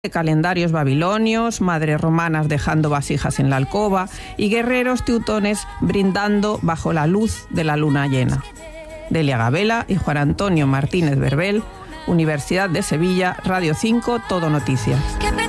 calendarios babilonios, madres romanas dejando vasijas en la alcoba y guerreros teutones brindando bajo la luz de la luna llena. Delia Gabela y Juan Antonio Martínez Berbel, Universidad de Sevilla, Radio 5, Todo Noticias.